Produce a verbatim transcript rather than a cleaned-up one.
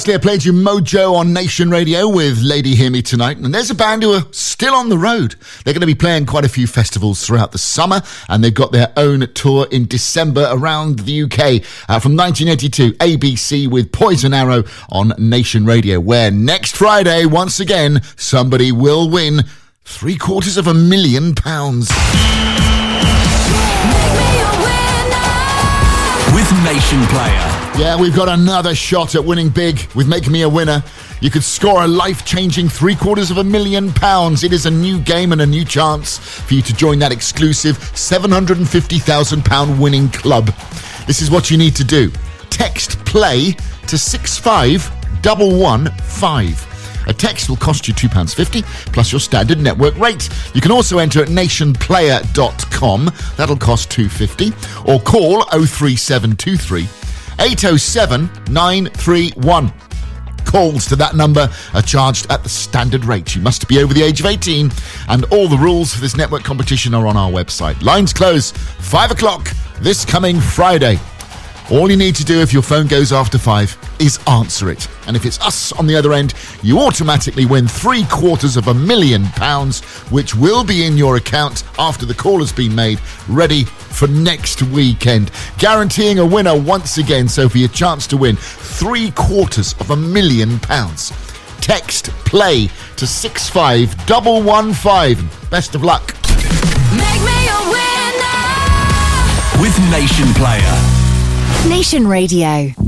I played you Mojo on Nation Radio with Lady Hear Me Tonight, and there's a band who are still on the road. They're going to be playing quite a few festivals throughout the summer, and they've got their own tour in December around the U K. Uh, from nineteen eighty-two, A B C with Poison Arrow on Nation Radio, where next Friday, once again, somebody will win three quarters of a million pounds. With Nation Player. Yeah, we've got another shot at winning big with Make Me a Winner. You could score a life-changing three quarters of a million pounds. It is a new game and a new chance for you to join that exclusive seven hundred fifty thousand pounds winning club. This is what you need to do. Text PLAY to six five one one five. A text will cost you two pounds fifty plus your standard network rate. You can also enter at nation player dot com. That'll cost two pounds fifty. Or call oh three seven two three eight oh seven nine three one. Calls to that number are charged at the standard rate. You must be over the age of eighteen, and all the rules for this network competition are on our website. Lines close five o'clock this coming Friday. All you need to do if your phone goes after five is answer it. And if it's us on the other end, you automatically win three quarters of a million pounds, which will be in your account after the call has been made, ready for next weekend. Guaranteeing a winner once again, so for your chance to win three quarters of a million pounds. Text PLAY to six five one one five. Best of luck. Make me a winner with Nation Player. Nation Radio.